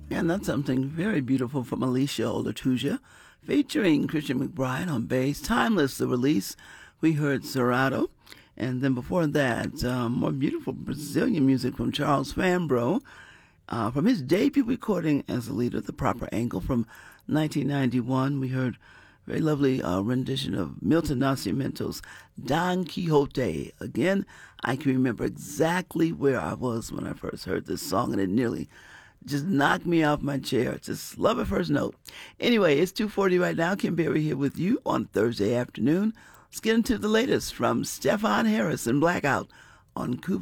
And that's something very beautiful from Alicia Olatuja, featuring Christian McBride on bass. Timeless, the release. We heard Serato. And then before that, more beautiful Brazilian music from Charles Fambro, from his debut recording as a leader, The Proper Angle, from 1991. We heard a very lovely rendition of Milton Nascimento's Don Quixote. Again, I can remember exactly where I was when I first heard this song, and it nearly just knocked me off my chair. Just love at first note. Anyway, it's 2:40 right now. Kim Berry here with you on Thursday afternoon. Let's get into the latest from Stefan Harris and Blackout on Cuba.